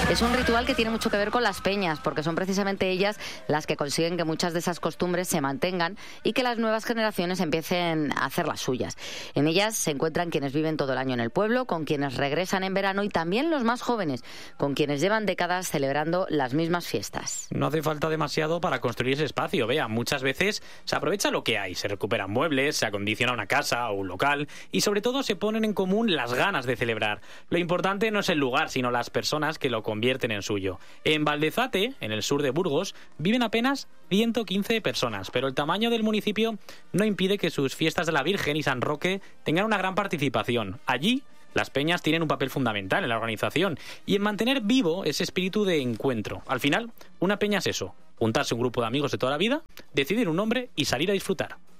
Es un ritual que tiene mucho que ver con las peñas, porque son precisamente ellas las que consiguen que muchas de esas costumbres se mantengan y que las nuevas generaciones empiecen a hacer las suyas. En ellas se encuentran quienes viven todo el año en el pueblo, con quienes regresan en verano y también los más jóvenes, con quienes llevan décadas celebrando las mismas fiestas. No hace falta demasiado para construir ese espacio. Vea, muchas veces se aprovecha lo que hay, se recuperan muebles, se acondiciona una casa o un local y sobre todo se ponen en común las ganas de celebrar. Lo importante no es el lugar, sino las personas que lo convierten en suyo. En Valdezate, en el sur de Burgos, viven apenas 115 personas, pero el tamaño del municipio no impide que sus fiestas de la Virgen y San Roque tengan una gran participación. Allí, las peñas tienen un papel fundamental en la organización y en mantener vivo ese espíritu de encuentro. Al final, una peña es eso, juntarse un grupo de amigos de toda la vida, decidir un nombre y salir a disfrutar.